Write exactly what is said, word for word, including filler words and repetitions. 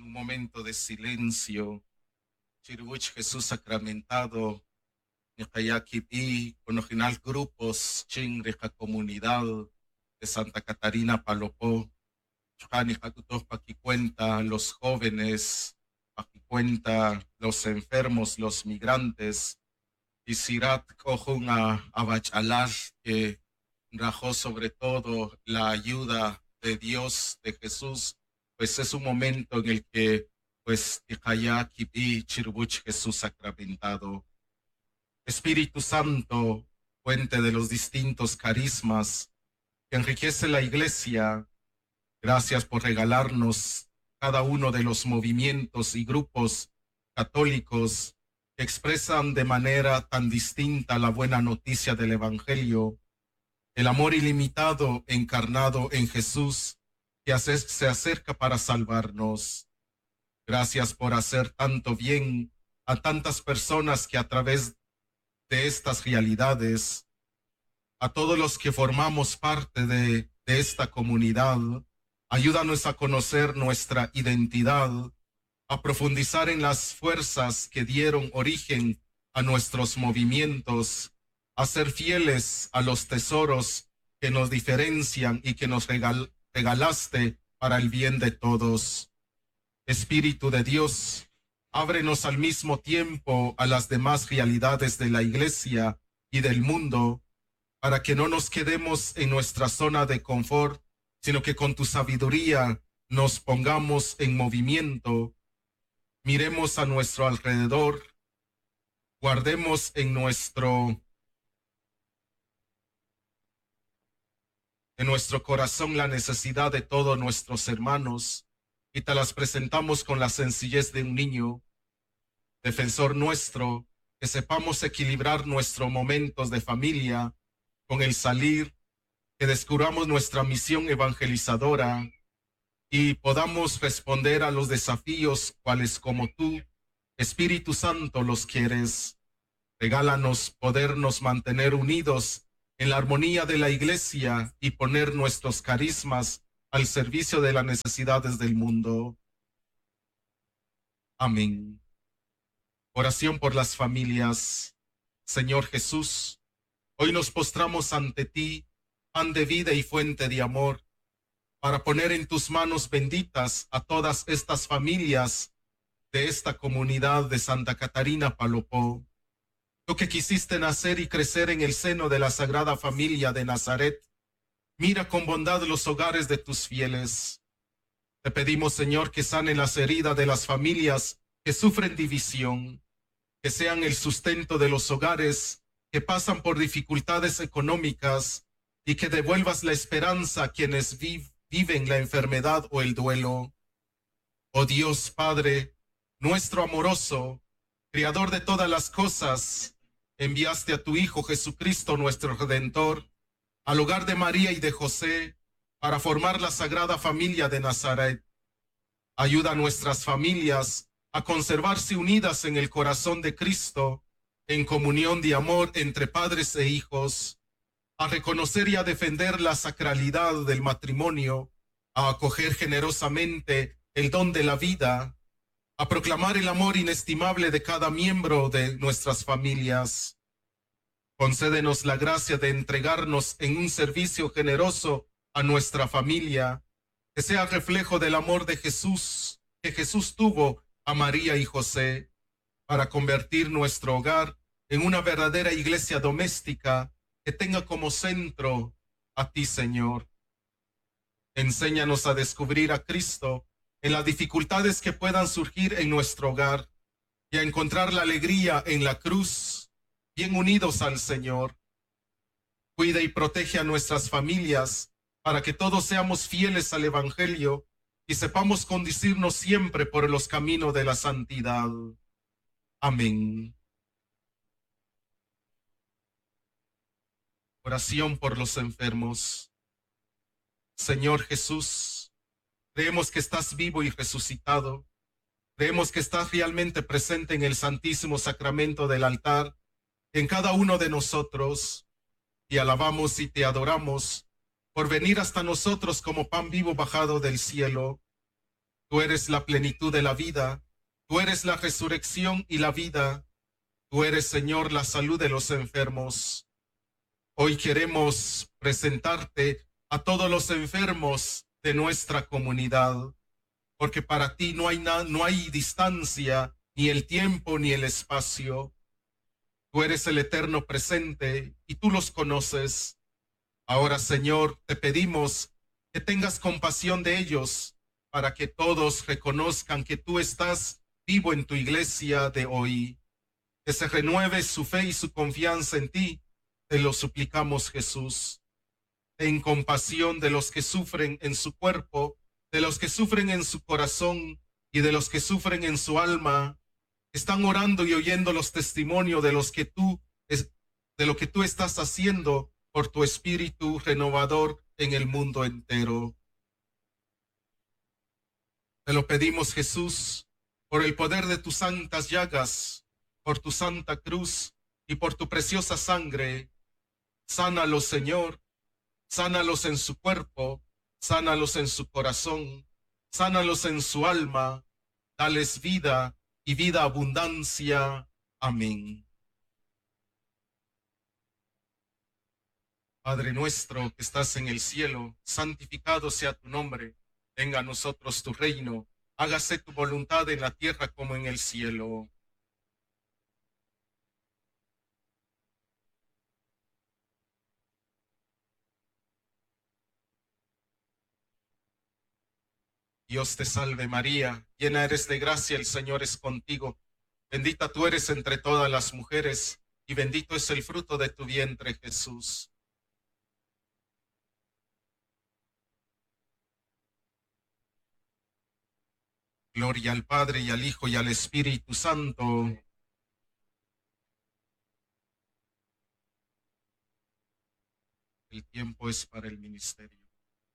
un momento de silencio. Chirbuch Jesús sacramentado, Nicayaquipi, con original grupos, Chingrija comunidad de Santa Catarina Palopó, Chanicacutos Paquicuenta, los jóvenes, Paquicuenta, los enfermos, los migrantes, y Sirat Cojunga Abachalar, que rajó sobre todo la ayuda de Dios, de Jesús, pues es un momento en el que pues Ticaya Kipi Chirbuch Jesús sacramentado. Espíritu Santo, fuente de los distintos carismas que enriquece la Iglesia, gracias por regalarnos cada uno de los movimientos y grupos católicos que expresan de manera tan distinta la buena noticia del Evangelio, el amor ilimitado encarnado en Jesús que se acerca para salvarnos. Gracias por hacer tanto bien a tantas personas que a través de estas realidades, a todos los que formamos parte de, de esta comunidad, ayúdanos a conocer nuestra identidad, a profundizar en las fuerzas que dieron origen a nuestros movimientos, a ser fieles a los tesoros que nos diferencian y que nos regal, regalaste para el bien de todos. Espíritu de Dios, ábrenos al mismo tiempo a las demás realidades de la Iglesia y del mundo, para que no nos quedemos en nuestra zona de confort, sino que con tu sabiduría nos pongamos en movimiento, miremos a nuestro alrededor, guardemos en nuestro, en nuestro corazón la necesidad de todos nuestros hermanos, y te las presentamos con la sencillez de un niño. Defensor nuestro, que sepamos equilibrar nuestros momentos de familia con el salir, que descubramos nuestra misión evangelizadora y podamos responder a los desafíos cuales como tú, Espíritu Santo, los quieres. Regálanos podernos mantener unidos en la armonía de la Iglesia y poner nuestros carismas al servicio de las necesidades del mundo. Amén. Oración por las familias. Señor Jesús, hoy nos postramos ante ti, pan de vida y fuente de amor, para poner en tus manos benditas a todas estas familias de esta comunidad de Santa Catarina Palopó. Tú que quisiste nacer y crecer en el seno de la Sagrada Familia de Nazaret, mira con bondad los hogares de tus fieles. Te pedimos, Señor, que sane las heridas de las familias que sufren división, que sean el sustento de los hogares que pasan por dificultades económicas y que devuelvas la esperanza a quienes vi viven la enfermedad o el duelo. Oh Dios Padre, nuestro amoroso, Creador de todas las cosas, enviaste a tu Hijo Jesucristo, nuestro Redentor, al hogar de María y de José, para formar la Sagrada Familia de Nazaret. Ayuda a nuestras familias a conservarse unidas en el corazón de Cristo, en comunión de amor entre padres e hijos, a reconocer y a defender la sacralidad del matrimonio, a acoger generosamente el don de la vida, a proclamar el amor inestimable de cada miembro de nuestras familias. Concédenos la gracia de entregarnos en un servicio generoso a nuestra familia, que sea reflejo del amor de Jesús, que Jesús tuvo a María y José, para convertir nuestro hogar en una verdadera iglesia doméstica que tenga como centro a ti, Señor. Enséñanos a descubrir a Cristo en las dificultades que puedan surgir en nuestro hogar y a encontrar la alegría en la cruz, bien unidos al Señor. Cuida y protege a nuestras familias para que todos seamos fieles al Evangelio y sepamos conducirnos siempre por los caminos de la santidad. Amén. Oración por los enfermos. Señor Jesús, creemos que estás vivo y resucitado. Creemos que estás realmente presente en el Santísimo Sacramento del altar, en cada uno de nosotros. Te alabamos y te adoramos por venir hasta nosotros como pan vivo bajado del cielo. Tú eres la plenitud de la vida, tú eres la resurrección y la vida, tú eres, Señor, la salud de los enfermos. Hoy queremos presentarte a todos los enfermos de nuestra comunidad, porque para ti no hay, na- no hay distancia, ni el tiempo, ni el espacio. Tú eres el eterno presente y tú los conoces. Ahora, Señor, te pedimos que tengas compasión de ellos para que todos reconozcan que tú estás vivo en tu iglesia de hoy, que se renueve su fe y su confianza en ti. Te lo suplicamos, Jesús. Ten compasión de los que sufren en su cuerpo, de los que sufren en su corazón y de los que sufren en su alma. Están orando y oyendo los testimonios de los que tú es, de lo que tú estás haciendo por tu espíritu renovador en el mundo entero. Te lo pedimos, Jesús, por el poder de tus santas llagas, por tu santa cruz y por tu preciosa sangre. Sánalos, Señor, sánalos en su cuerpo, sánalos en su corazón, sánalos en su alma, dales vida y vida abundancia. Amén. Padre nuestro que estás en el cielo, santificado sea tu nombre. Venga a nosotros tu reino. Hágase tu voluntad en la tierra como en el cielo. Dios te salve María, llena eres de gracia, el Señor es contigo. Bendita tú eres entre todas las mujeres, y bendito es el fruto de tu vientre, Jesús. Gloria al Padre y al Hijo y al Espíritu Santo. El tiempo es para el ministerio.